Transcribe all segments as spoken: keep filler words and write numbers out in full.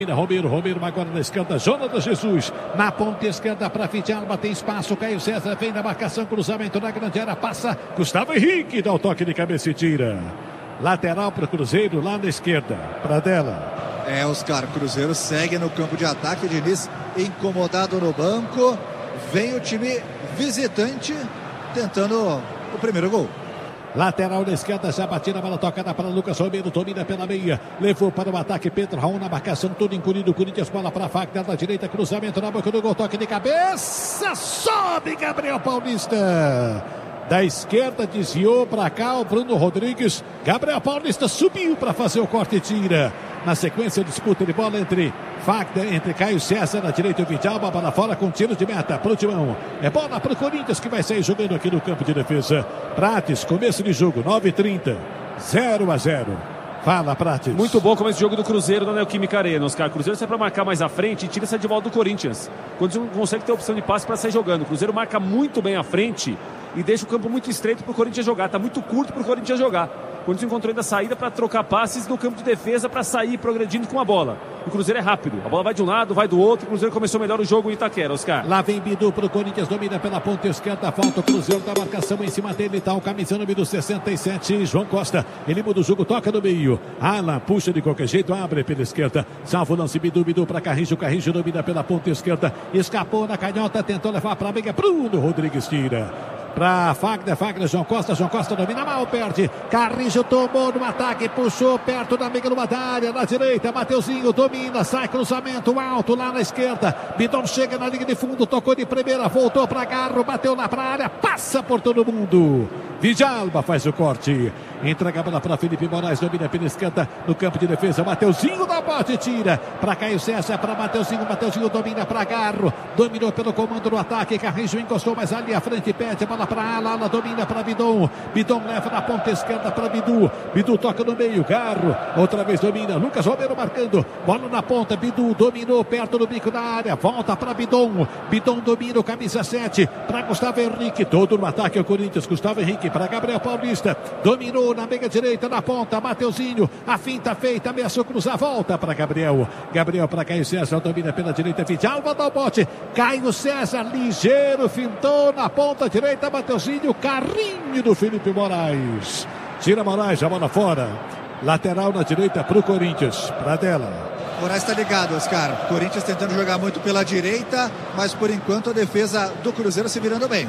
Romero, Romero agora na esquerda, Jonatas Jesus, na ponta esquerda para Vidalba, tem espaço, Caio César vem na marcação, cruzamento na grande área, passa, Gustavo Henrique dá o toque de cabeça e tira. Lateral para o Cruzeiro, lá na esquerda, Pradella. É, Oscar, Cruzeiro segue no campo de ataque, Diniz incomodado no banco, vem o time visitante tentando o primeiro gol. Lateral na esquerda, já batida a bola tocada para Lucas Romero, domina pela meia, levou para o ataque Pedro Raul na marcação, todo encolhido, Corinthians, bola para a Fagner da direita, cruzamento na boca do gol, toque de cabeça, sobe Gabriel Paulista. Da esquerda desviou para cá o Bruno Rodrigues, Gabriel Paulista subiu para fazer o corte e tira. Na sequência, disputa de bola entre Fagner, entre Caio César na direita e o Vidalba, bola fora com tiro de meta para o Timão. É bola para o Corinthians que vai sair jogando aqui no campo de defesa. Prates, começo de jogo, nove e trinta, zero a zero. Fala, Prates. Muito bom começo de jogo do Cruzeiro na Neoquímica Arena, Oscar. O Cruzeiro sai para marcar mais à frente e tira essa de volta do Corinthians. Quando não consegue ter opção de passe para sair jogando. O Cruzeiro marca muito bem à frente e deixa o campo muito estreito para o Corinthians jogar. Está muito curto para o Corinthians jogar. O Corinthians encontrou ainda a saída para trocar passes no campo de defesa para sair progredindo com a bola. O Cruzeiro é rápido. A bola vai de um lado, vai do outro. O Cruzeiro começou melhor o jogo em Itaquera, Oscar. Lá vem Bidu para o Corinthians, domina pela ponta esquerda. Falta o Cruzeiro da marcação em cima dele. Está o camisa número sessenta e sete, João Costa. Ele muda o jogo, toca no meio. Alan puxa de qualquer jeito, abre pela esquerda. Salva o lance, Bidu, Bidu para Carrijo. Carrijo domina pela ponta esquerda. Escapou na canhota, tentou levar para a meia. Bruno Rodrigues tira. Para Fagner, Fagner, João Costa, João Costa domina mal, perde, Carrijo tomou no ataque, puxou perto da meia numa área, na direita, Mateuzinho domina, sai cruzamento alto lá na esquerda, Bidon chega na linha de fundo, tocou de primeira, voltou para Garro, bateu lá para a área, passa por todo mundo, Vidalba faz o corte, entrega a bola para Felipe Moraes, domina pela esquerda, no campo de defesa, Mateuzinho dá bote, tira, para Caio César, para Mateuzinho, Mateuzinho domina para Garro, dominou pelo comando no ataque, Carrijo encostou mais ali à frente, pede a bola para Ala, Ala domina para Bidon, Bidon leva na ponta esquerda para Bidu, Bidu toca no meio, Garro, outra vez domina, Lucas Romero marcando, bola na ponta, Bidu dominou perto do bico da área, volta para Bidon, Bidon domina o camisa sete, para Gustavo Henrique, todo no ataque ao Corinthians, Gustavo Henrique para Gabriel Paulista, dominou na meia direita, na ponta, Mateuzinho, a finta feita, ameaçou cruzar, volta para Gabriel, Gabriel para Caio César, domina pela direita, Vidalba dá o bote, Caio César, ligeiro, fintou na ponta direita, Mateuzinho, carrinho do Felipe Moraes. Tira Moraes, a bola fora. Lateral na direita para o Corinthians. Pradella. Moraes está ligado, Oscar. Corinthians tentando jogar muito pela direita, mas por enquanto a defesa do Cruzeiro se virando bem.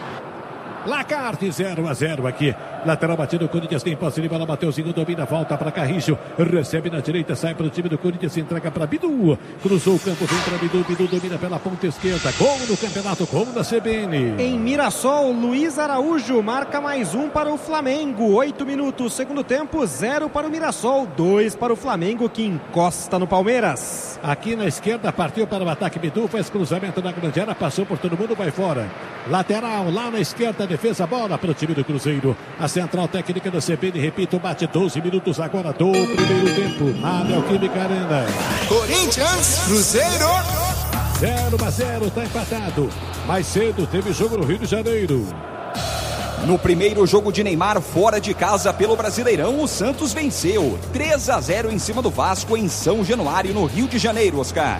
Lacarte, zero a zero aqui. Lateral batido, o Corinthians tem posse de bola. Mateuzinho domina, volta para Carrijo. Recebe na direita, sai para o time do Corinthians, entrega para Bidu. Cruzou o campo, vem para Bidu. Bidu domina pela ponta esquerda. Gol no campeonato, gol da C B N. Em Mirassol, Luiz Araújo marca mais um para o Flamengo. Oito minutos, segundo tempo, zero para o Mirassol, dois para o Flamengo, que encosta no Palmeiras. Aqui na esquerda, partiu para o ataque Bidu, faz cruzamento na grande área, passou por todo mundo, vai fora. Lateral, lá na esquerda, defesa, bola para o time do Cruzeiro. A central técnica da C B N, repito, bate doze minutos agora do primeiro tempo. A Neoquímica Arena. Corinthians, Cruzeiro. zero a zero, tá empatado. Mais cedo teve jogo no Rio de Janeiro. No primeiro jogo de Neymar fora de casa pelo Brasileirão, o Santos venceu três a zero em cima do Vasco em São Januário, no Rio de Janeiro, Oscar.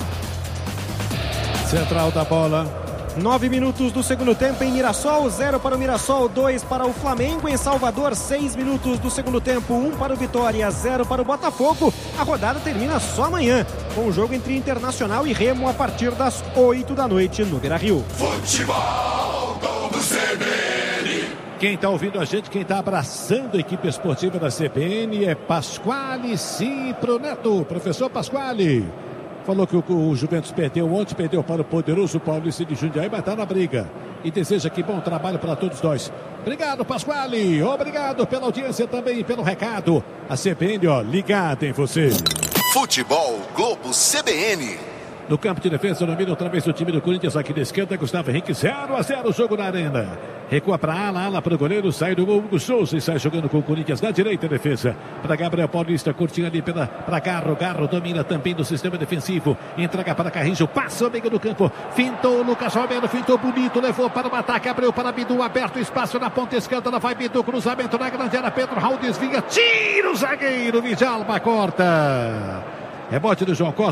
Central da bola. Nove minutos do segundo tempo em Mirassol, zero para o Mirassol, dois para o Flamengo. Em Salvador, seis minutos do segundo tempo, um para o Vitória, zero para o Botafogo. A rodada termina só amanhã, com o jogo entre Internacional e Remo a partir das oito da noite no Beira-Rio. Futebol do C B N. Quem está ouvindo a gente, quem está abraçando a equipe esportiva da C B N é Pasquale Cipro Neto. Professor Pasquale. Falou que o, o Juventus perdeu ontem, perdeu para o poderoso Paulista de Jundiaí, mas está na briga. E deseja que bom trabalho para todos nós. Obrigado, Pasquale. Obrigado pela audiência também e pelo recado. A C B N, ó, ligada em você. Futebol Globo C B N. No campo de defesa, domina outra vez o time do Corinthians aqui da esquerda. Gustavo Henrique, zero a zero, jogo na arena. Recua para ala, ala para o goleiro, sai do Hugo Souza e sai jogando com o Corinthians na direita, defesa. Para Gabriel Paulista, curtinho ali para Garro. Garro domina também do sistema defensivo. Entrega para Carrijo, passa o meio do campo. Fintou o Lucas Romero, fintou bonito, levou para o ataque, abriu para Bidu, aberto espaço na ponta esquerda. Lá vai Bidu, cruzamento na grande área. Pedro Raul desvia, tira o zagueiro, Vidalba corta. Rebote do João Costa.